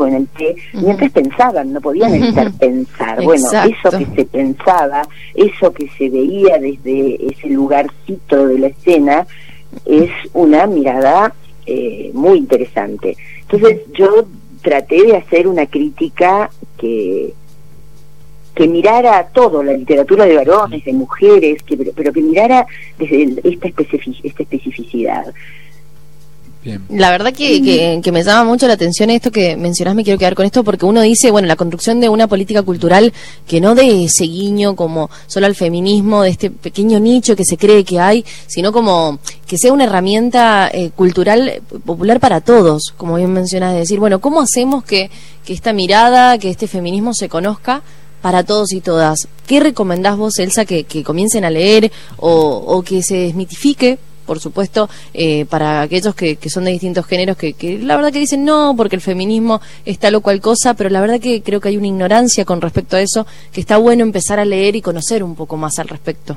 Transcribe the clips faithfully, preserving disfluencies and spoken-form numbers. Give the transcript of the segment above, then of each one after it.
o en el té, uh-huh. mientras pensaban, no podían evitar uh-huh. pensar. Bueno, Exacto. eso que se pensaba, eso que se veía desde ese lugarcito de la escena, es una mirada eh, muy interesante. Entonces yo traté de hacer una crítica que que mirara todo, la literatura de varones, de mujeres, que, pero que mirara desde el, esta, especific, esta especificidad. Bien. La verdad que, que, que me llama mucho la atención esto que mencionás, me quiero quedar con esto, porque uno dice, bueno, la construcción de una política cultural que no dé ese guiño como solo al feminismo, de este pequeño nicho que se cree que hay, sino como que sea una herramienta eh, cultural popular para todos, como bien mencionás, de decir, bueno, ¿cómo hacemos que, que esta mirada, que este feminismo se conozca para todos y todas? ¿Qué recomendás vos, Elsa, que, que comiencen a leer o, o que se desmitifique, por supuesto, eh, para aquellos que, que son de distintos géneros, que, que la verdad que dicen no, porque el feminismo es tal o cual cosa, pero la verdad que creo que hay una ignorancia con respecto a eso, que está bueno empezar a leer y conocer un poco más al respecto?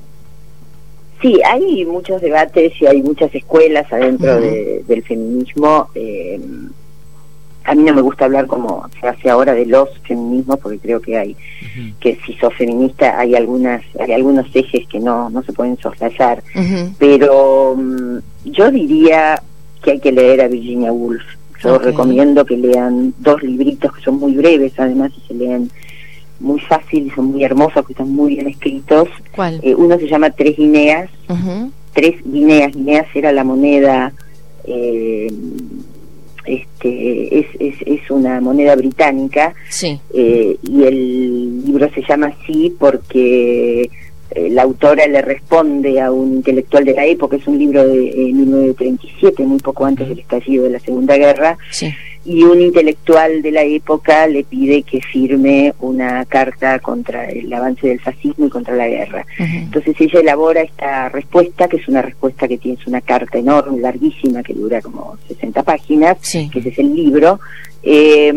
Sí, hay muchos debates y hay muchas escuelas adentro uh-huh. de, del feminismo. eh, A mí no me gusta hablar como se hace ahora de los feminismos, porque creo que hay uh-huh. que si sos feminista hay algunas hay algunos ejes que no no se pueden soslayar. Uh-huh. Pero um, yo diría que hay que leer a Virginia Woolf. Yo okay. recomiendo que lean dos libritos que son muy breves, además, y se leen muy fácil y son muy hermosos, que están muy bien escritos. ¿Cuál? Eh, uno se llama Tres Guineas. Uh-huh. Tres Guineas. Guineas era la moneda... Eh, Este, es, es, es una moneda británica. Sí. eh, y el libro se llama así porque eh, la autora le responde a un intelectual de la época. Es un libro de eh, mil novecientos treinta y siete, muy poco antes del estallido de la Segunda Guerra. Sí. Y un intelectual de la época le pide que firme una carta contra el avance del fascismo y contra la guerra. Uh-huh. Entonces ella elabora esta respuesta, que es una respuesta que tiene una carta enorme, larguísima, que dura como sesenta páginas, sí. que ese es el libro, eh,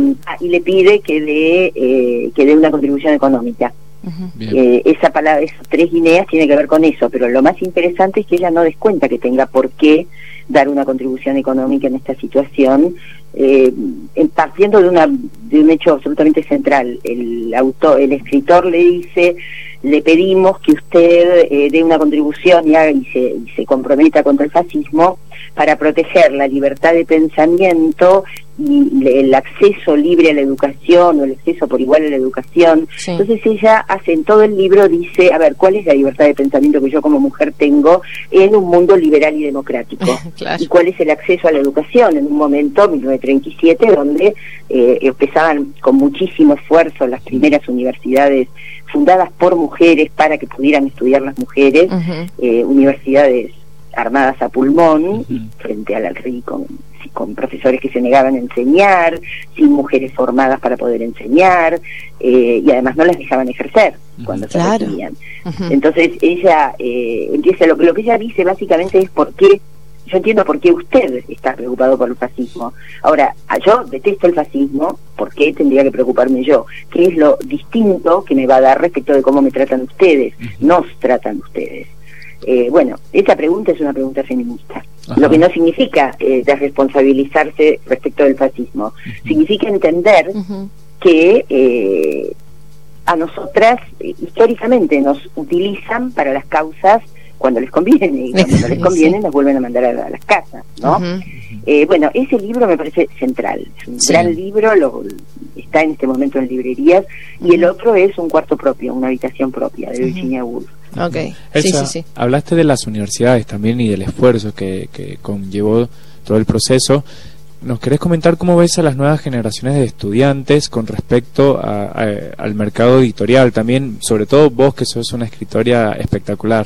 y le pide que dé, eh, que dé una contribución económica. Uh-huh. Eh, esa palabra, esas tres guineas, tiene que ver con eso, pero lo más interesante es que ella no descuenta que tenga por qué dar una contribución económica en esta situación, eh, partiendo de una de un hecho absolutamente central. El autor, el escritor le dice: le pedimos que usted eh, dé una contribución y, haga, y, se, y se comprometa contra el fascismo para proteger la libertad de pensamiento y el acceso libre a la educación, o el acceso por igual a la educación. Sí. Entonces ella hace en todo el libro, dice, a ver, ¿cuál es la libertad de pensamiento que yo como mujer tengo en un mundo liberal y democrático? Claro. ¿Y cuál es el acceso a la educación en un momento, mil novecientos treinta y siete, donde eh, empezaban con muchísimo esfuerzo las primeras universidades fundadas por mujeres para que pudieran estudiar las mujeres, uh-huh. eh, universidades armadas a pulmón, uh-huh. y frente al rey con, con profesores que se negaban a enseñar, sin mujeres formadas para poder enseñar, eh, y además no las dejaban ejercer uh-huh. cuando se claro. recibían. Uh-huh. Entonces ella eh, empieza, lo, lo que ella dice básicamente es por qué, yo entiendo por qué usted está preocupado por el fascismo. Ahora, yo detesto el fascismo, ¿por qué tendría que preocuparme yo? ¿Qué es lo distinto que me va a dar respecto de cómo me tratan ustedes? Uh-huh. Nos tratan ustedes. Eh, bueno, esta pregunta es una pregunta feminista. Ajá. Lo que no significa eh, desresponsabilizarse respecto del fascismo. Uh-huh. Significa entender uh-huh. que eh, a nosotras eh, históricamente nos utilizan para las causas cuando les conviene, y cuando no les conviene sí. nos vuelven a mandar a, a las casas, ¿no? Uh-huh. eh, bueno, ese libro me parece central, es un sí. gran libro, lo, está en este momento en librerías, uh-huh. y el otro es Un cuarto propio, una habitación propia, de uh-huh. Virginia Woolf. Okay. Elsa, sí, sí, sí. hablaste de las universidades también y del esfuerzo que, que conllevó todo el proceso. ¿Nos querés comentar cómo ves a las nuevas generaciones de estudiantes con respecto a, a, al mercado editorial? También, sobre todo vos, que sos una escritora espectacular.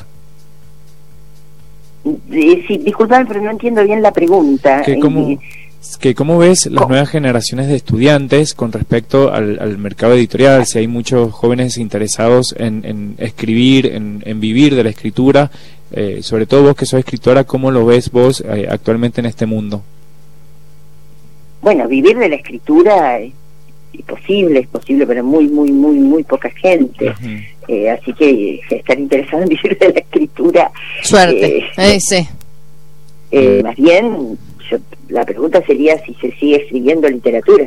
Sí, disculpame, pero no entiendo bien la pregunta. Que cómo, que cómo ves las ¿Cómo? nuevas generaciones de estudiantes con respecto al, al mercado editorial, si hay muchos jóvenes interesados en, en escribir, en, en vivir de la escritura, eh, sobre todo vos que sos escritora, ¿cómo lo ves vos eh, actualmente en este mundo? Bueno, vivir de la escritura es, es posible, es posible, pero muy, muy, muy, muy poca gente. Uh-huh. Eh, así que estar interesado en vivir de la escritura, suerte, eh, eh, sí. eh, más bien yo, la pregunta sería si se sigue escribiendo literatura.